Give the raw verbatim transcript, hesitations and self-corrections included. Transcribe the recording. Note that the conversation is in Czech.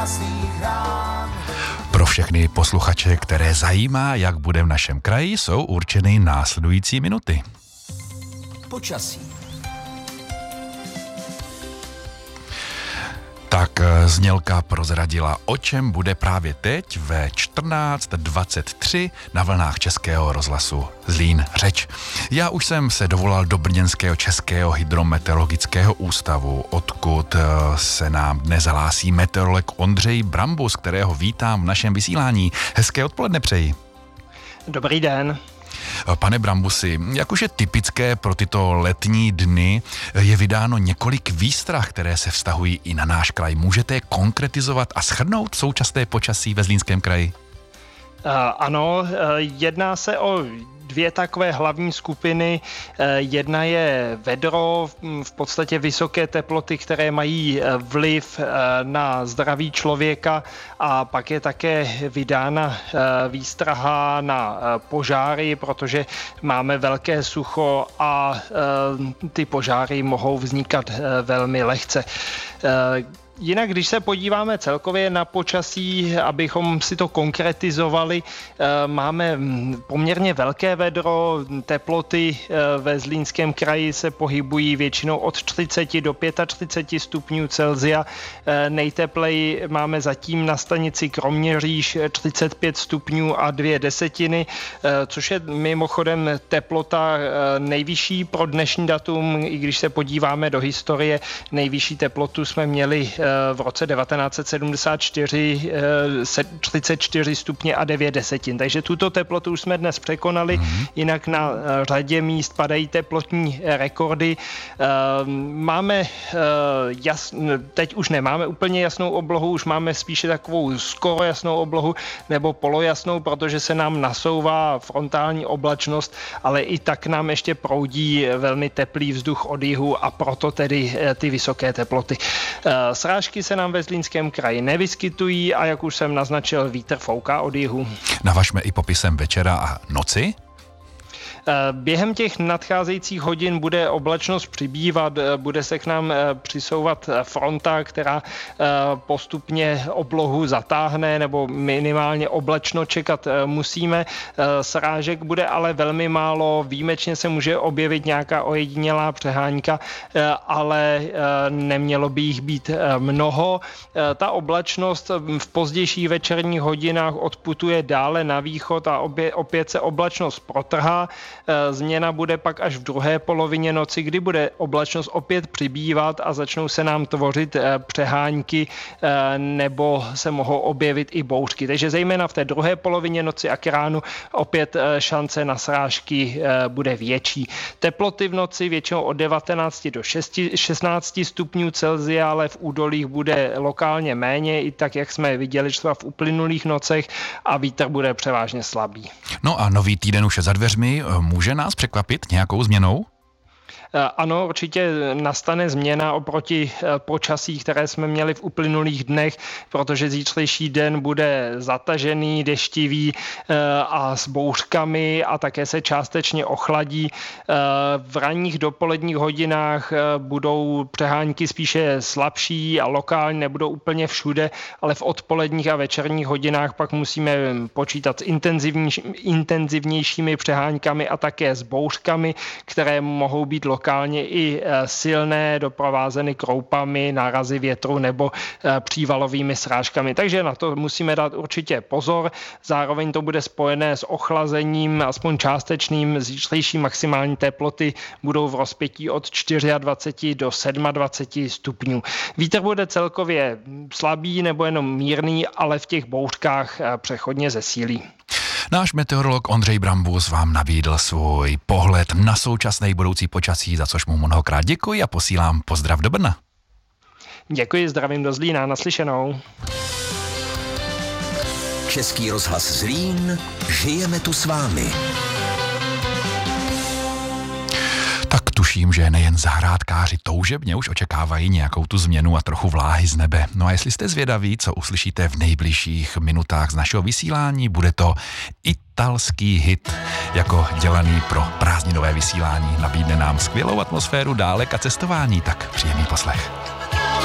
Pro všechny posluchače, které zajímá, jak bude v našem kraji, jsou určeny následující minuty. Počasí. Tak znělka prozradila, o čem bude právě teď ve čtrnáct dvacet tři na vlnách Českého rozhlasu Zlín řeč. Já už jsem se dovolal do brněnského Českého hydrometeorologického ústavu, odkud se nám dnes hlásí meteorolog Ondřej Brambus, kterého vítám v našem vysílání. Hezké odpoledne přeji. Dobrý den. Pane Brambusi, jak už je typické pro tyto letní dny, je vydáno několik výstrah, které se vztahují i na náš kraj. Můžete je konkretizovat a shrnout současné počasí ve Zlínském kraji? Uh, ano, jedná se o dvě takové hlavní skupiny. Jedna je vedro, v podstatě vysoké teploty, které mají vliv na zdraví člověka, a pak je také vydána výstraha na požáry, protože máme velké sucho a ty požáry mohou vznikat velmi lehce. Jinak, když se podíváme celkově na počasí, abychom si to konkretizovali, máme poměrně velké vedro, teploty ve Zlínském kraji se pohybují většinou od třicet do třicet pět stupňů Celsia. Nejtepleji máme zatím na stanici Kroměříž třicet pět stupňů a dvě desetiny, což je mimochodem teplota nejvyšší pro dnešní datum, i když se podíváme do historie, nejvyšší teplotu jsme měli v roce devatenáct set sedmdesát čtyři třicet čtyři stupně a devět desetin. Takže tuto teplotu už jsme dnes překonali, mm-hmm. Jinak na řadě míst padají teplotní rekordy. Máme jas, teď už nemáme úplně jasnou oblohu, už máme spíše takovou skoro jasnou oblohu nebo polojasnou, protože se nám nasouvá frontální oblačnost, ale i tak nám ještě proudí velmi teplý vzduch od jihu a proto tedy ty vysoké teploty. Srážky se nám ve Zlínském kraji nevyskytují a jak už jsem naznačil, vítr fouká od jihu. Navažme i popisem večera a noci. Během těch nadcházejících hodin bude oblačnost přibývat, bude se k nám přisouvat fronta, která postupně oblohu zatáhne, nebo minimálně oblačno čekat musíme. Srážek bude ale velmi málo, výjimečně se může objevit nějaká ojedinělá přehánka, ale nemělo by jich být mnoho. Ta oblačnost v pozdějších večerních hodinách odputuje dále na východ a opět se oblačnost protrhá. Změna bude pak až v druhé polovině noci, kdy bude oblačnost opět přibývat a začnou se nám tvořit přehánky nebo se mohou objevit i bouřky. Takže zejména v té druhé polovině noci a k ránu opět šance na srážky bude větší. Teploty v noci většinou od devatenáct do šestnáct stupňů Celsia, ale v údolích bude lokálně méně, i tak, jak jsme viděli třeba v uplynulých nocech, a vítr bude převážně slabý. No a nový týden už je za dveřmi. Může nás překvapit nějakou změnou? Ano, určitě nastane změna oproti počasí, které jsme měli v uplynulých dnech, protože zítřejší den bude zatažený, deštivý a s bouřkami a také se částečně ochladí. V ranních dopoledních hodinách budou přehánky spíše slabší a lokální, nebudou úplně všude, ale v odpoledních a večerních hodinách pak musíme počítat s intenzivnějšími přeháňkami a také s bouřkami, které mohou být lokální lokálně i silné, doprovázeny kroupami, nárazy větru nebo přívalovými srážkami. Takže na to musíme dát určitě pozor. Zároveň to bude spojené s ochlazením, aspoň částečným. Zítřejší maximální teploty budou v rozpětí od dvacet čtyři do dvacet sedm stupňů. Vítr bude celkově slabý nebo jenom mírný, ale v těch bouřkách přechodně zesílí. Náš meteorolog Ondřej Brambus vám nabídl svůj pohled na současné budoucí počasí, za což mu mnohokrát děkuji a posílám pozdrav do Brna. Děkuji, zdravím do Zlína, naslyšenou. Český rozhlas Zlín, žijeme tu s vámi. Tak tuším, že nejen zahrádkáři toužebně už očekávají nějakou tu změnu a trochu vláhy z nebe. No a jestli jste zvědaví, co uslyšíte v nejbližších minutách z našeho vysílání, bude to italský hit, jako dělaný pro prázdninové vysílání. Nabídne nám skvělou atmosféru dálek a cestování, tak příjemný poslech.